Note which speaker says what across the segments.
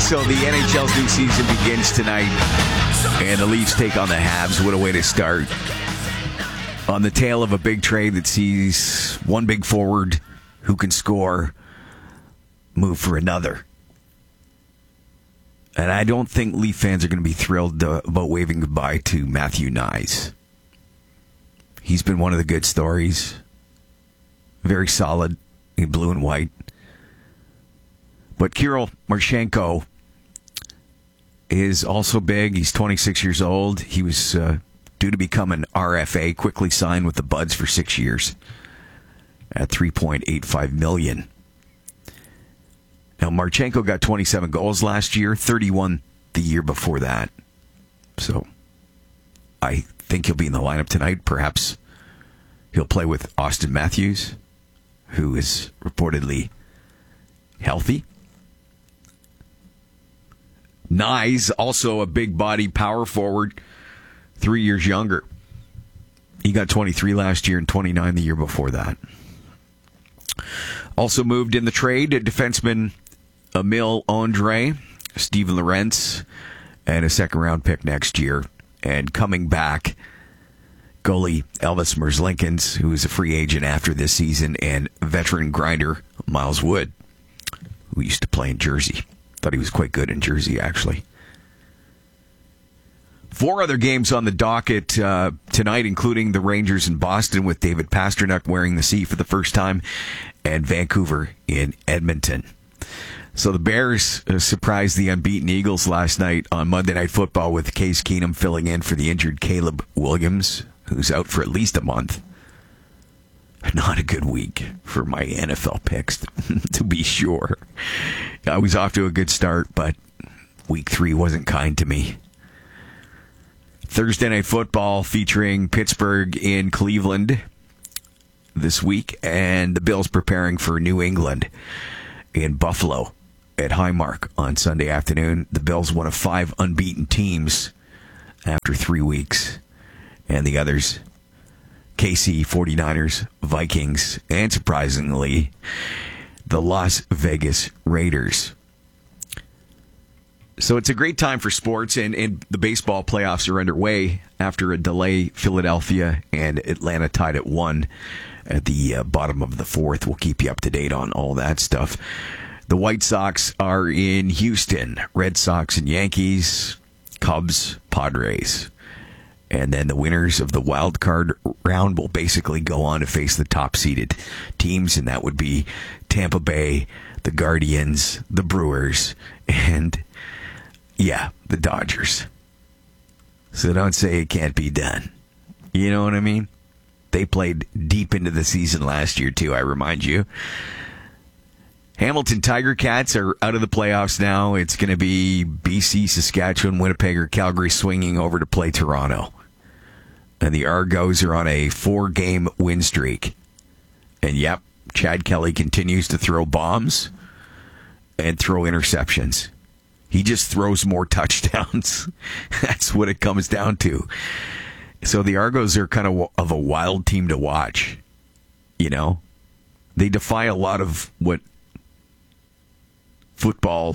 Speaker 1: So the NHL's new season begins tonight, and the Leafs take on the Habs. What a way to start. On the tail of a big trade that sees one big forward who can score move for another. And I don't think Leaf fans are going to be thrilled about waving goodbye to Matthew Knies. He's been one of the good stories. Very solid in blue and white. But Kirill Marchenko is also big. He's 26 years old. He was due to become an RFA, quickly signed with the Buds for 6 years at $3.85 million. Now, Marchenko got 27 goals last year, 31 the year before that. So I think he'll be in the lineup tonight. Perhaps he'll play with Austin Matthews, who is reportedly healthy. Knies, also a big body power forward, 3 years younger. He got 23 last year and 29 the year before that. Also moved in the trade, defenseman Emil Andre, Steven Lorentz, and a second-round pick next year. And coming back, goalie Elvis Merzlikins, who is a free agent after this season, and veteran grinder Miles Wood, who used to play in Jersey. Thought he was quite good in Jersey, actually. 4 other games on the docket tonight, including the Rangers in Boston with David Pastrnak wearing the C for the first time, and Vancouver in Edmonton. So the Bears surprised the unbeaten Eagles last night on Monday Night Football with Case Keenum filling in for the injured Caleb Williams, who's out for at least a month. Not a good week for my NFL picks, to be sure. I was off to a good start, but week 3 wasn't kind to me. Thursday Night Football featuring Pittsburgh in Cleveland this week, and the Bills preparing for New England in Buffalo at Highmark on Sunday afternoon. The Bills, one of 5 unbeaten teams after 3 weeks, and the others, KC, 49ers, Vikings, and surprisingly, the Las Vegas Raiders. So it's a great time for sports, and the baseball playoffs are underway after a delay. Philadelphia and Atlanta tied at 1 at the bottom of the 4th. We'll keep you up to date on all that stuff. The White Sox are in Houston. Red Sox and Yankees, Cubs, Padres. And then the winners of the wild card round will basically go on to face the top-seeded teams, and that would be Tampa Bay, the Guardians, the Brewers, and, yeah, the Dodgers. So don't say it can't be done. You know what I mean? They played deep into the season last year, too, I remind you. Hamilton Tiger Cats are out of the playoffs now. It's going to be BC, Saskatchewan, Winnipeg, or Calgary swinging over to play Toronto. And the Argos are on a 4-game win streak. And yep, Chad Kelly continues to throw bombs and throw interceptions. He just throws more touchdowns. That's what it comes down to. So the Argos are kind of a wild team to watch. You know, they defy a lot of what football,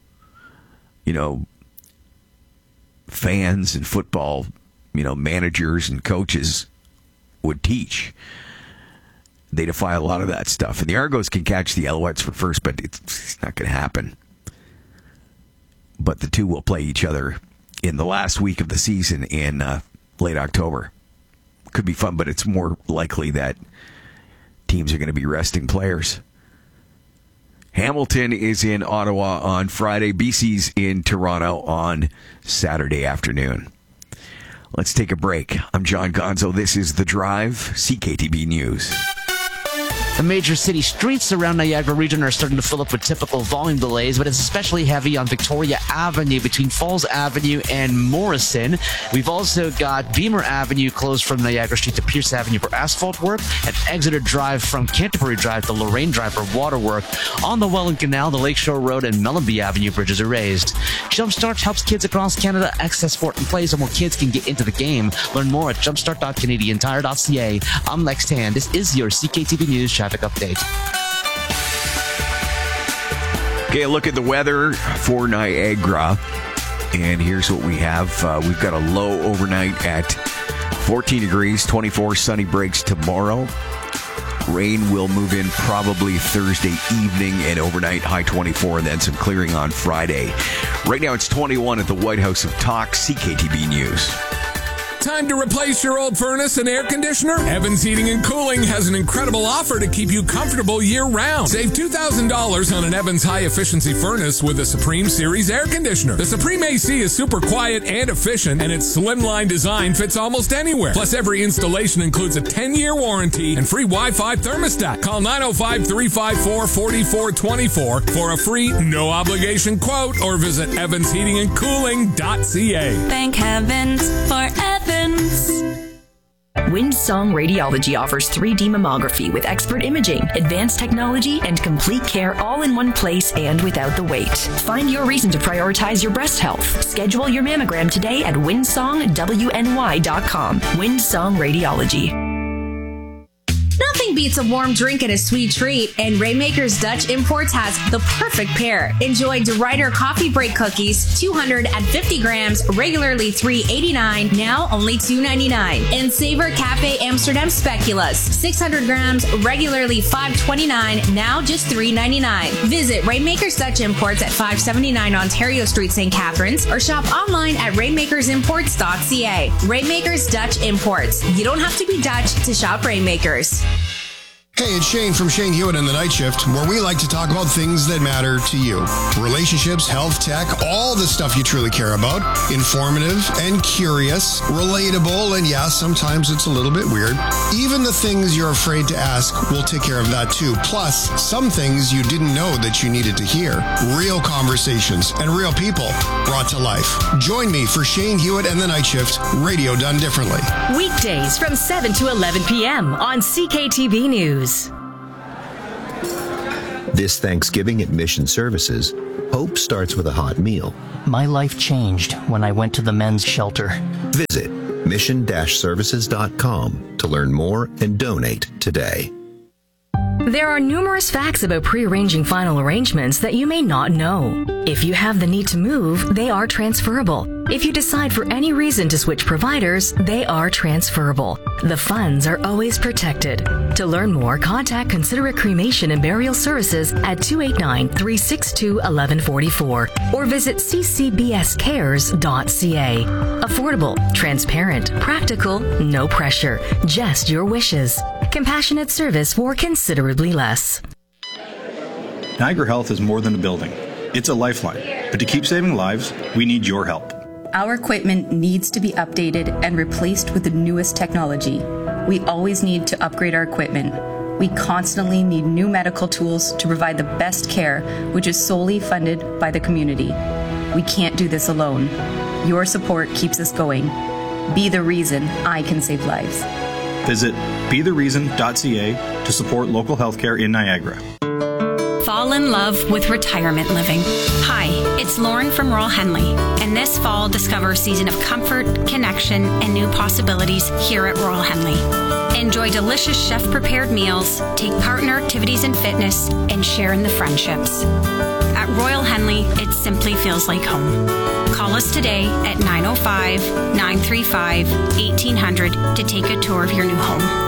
Speaker 1: fans and football, managers and coaches would teach. They defy a lot of that stuff. And the Argos can catch the Alouettes for first, but it's not going to happen. But the two will play each other in the last week of the season in late October. Could be fun, but it's more likely that teams are going to be resting players. Hamilton is in Ottawa on Friday. BC's in Toronto on Saturday afternoon. Let's take a break. I'm John Gonzo. This is The Drive, CKTB News.
Speaker 2: The major city streets around Niagara region are starting to fill up with typical volume delays, but it's especially heavy on Victoria Avenue between Falls Avenue and Morrison. We've also got Beamer Avenue closed from Niagara Street to Pierce Avenue for asphalt work, and Exeter Drive from Canterbury Drive to Lorraine Drive for water work. On the Welland Canal, the Lakeshore Road and Mellenby Avenue bridges are raised. Jumpstart helps kids across Canada access sport and play so more kids can get into the game. Learn more at jumpstart.canadiantire.ca. I'm Lex Tan. This is your CKTV News traffic update.
Speaker 1: Okay, a look at the weather for Niagara. And here's what we have. We've got a low overnight at 14 degrees, 24 sunny breaks tomorrow. Rain will move in probably Thursday evening and overnight, high 24, and then some clearing on Friday. Right now it's 21 at the White House of Talk, CKTB News.
Speaker 3: Time to replace your old furnace and air conditioner? Evans Heating and Cooling has an incredible offer to keep you comfortable year-round. Save $2,000 on an Evans high-efficiency furnace with a Supreme Series air conditioner. The Supreme AC is super quiet and efficient, and its slimline design fits almost anywhere. Plus, every installation includes a 10-year warranty and free Wi-Fi thermostat. Call 905-354-4424 for a free, no-obligation quote, or visit evansheatingandcooling.ca.
Speaker 4: Thank heavens for Evans.
Speaker 5: Windsong Radiology offers 3D mammography with expert imaging, advanced technology, and complete care all in one place and without the wait. Find your reason to prioritize your breast health. Schedule your mammogram today at windsongwny.com. Windsong Radiology.
Speaker 6: Nothing beats a warm drink and a sweet treat, and Rainmakers Dutch Imports has the perfect pair. Enjoy De Ruyter Coffee Break Cookies, 250 grams, regularly $3.89, now only $2.99. And Savor Cafe Amsterdam Speculas, 600 grams, regularly $5.29, now just $3.99. Visit Rainmakers Dutch Imports at 579 Ontario Street, St. Catharines, or shop online at rainmakersimports.ca. Rainmakers Dutch Imports. You don't have to be Dutch to shop Rainmakers.
Speaker 7: Hey, it's Shane from Shane Hewitt and the Night Shift, where we like to talk about things that matter to you. Relationships, health, tech, all the stuff you truly care about. Informative and curious, relatable, and yeah, sometimes it's a little bit weird. Even the things you're afraid to ask, we'll take care of that too. Plus, some things you didn't know that you needed to hear. Real conversations and real people brought to life. Join me for Shane Hewitt and the Night Shift, radio done differently.
Speaker 5: Weekdays from 7 to 11 p.m. on CKTB News.
Speaker 8: This Thanksgiving at Mission Services, hope starts with a hot meal.
Speaker 9: My life changed when I went to the men's shelter.
Speaker 8: Visit mission-services.com to learn more and donate today.
Speaker 5: There are numerous facts about pre-arranging final arrangements that you may not know. If you have the need to move, they are transferable. If you decide for any reason to switch providers, they are transferable. The funds are always protected. To learn more, contact Considerate Cremation and Burial Services at 289-362-1144 or visit ccbscares.ca. Affordable, transparent, practical, no pressure, just your wishes. Compassionate service for considerably less.
Speaker 10: Niagara Health is more than a building. It's a lifeline. But to keep saving lives, we need your help.
Speaker 11: Our equipment needs to be updated and replaced with the newest technology. We always need to upgrade our equipment. We constantly need new medical tools to provide the best care, which is solely funded by the community. We can't do this alone. Your support keeps us going. Be the reason I can save lives.
Speaker 10: Visit bethereason.ca to support local healthcare in Niagara.
Speaker 4: Fall in love with retirement living. Hi, it's Lauren from Royal Henley, and this fall discover a season of comfort, connection, and new possibilities here at Royal Henley. Enjoy delicious chef-prepared meals, take part in our activities and fitness, and share in the friendships. At Royal Henley, it simply feels like home. Call us today at 905-935-1800 to take a tour of your new home.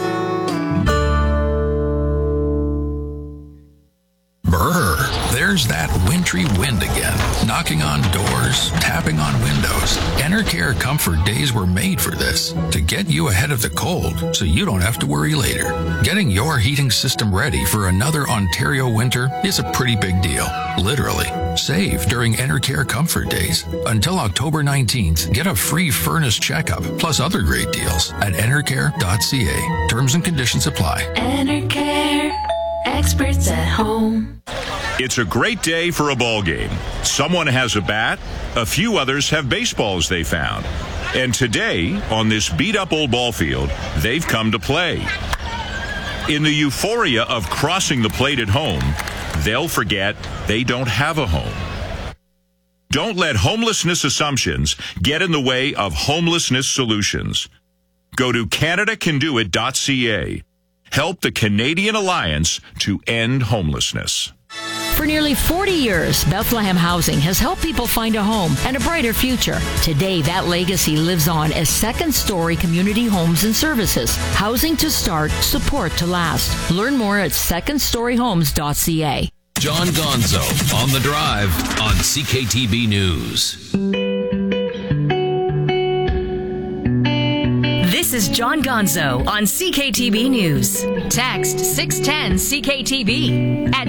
Speaker 12: Brr, there's that wintry wind again, knocking on doors, tapping on windows. Enercare Comfort Days were made for this, to get you ahead of the cold so you don't have to worry later. Getting your heating system ready for another Ontario winter is a pretty big deal, literally. Save during Enercare Comfort Days. Until October 19th, get a free furnace checkup, plus other great deals at enercare.ca. Terms and conditions apply.
Speaker 4: Enercare, experts at home.
Speaker 13: It's a great day for a ball game. Someone has a bat, a few others have baseballs they found. And today, on this beat-up old ball field, they've come to play. In the euphoria of crossing the plate at home, they'll forget they don't have a home. Don't let homelessness assumptions get in the way of homelessness solutions. Go to CanadaCanDoIt.ca. Help the Canadian Alliance to end homelessness.
Speaker 14: For nearly 40 years, Bethlehem Housing has helped people find a home and a brighter future. Today, that legacy lives on as second-story community homes and services. Housing to start, support to last. Learn more at secondstoryhomes.ca.
Speaker 15: John Gonzo on The Drive on CKTB News.
Speaker 5: This is John Gonzo on CKTB News. Text 610 CKTB at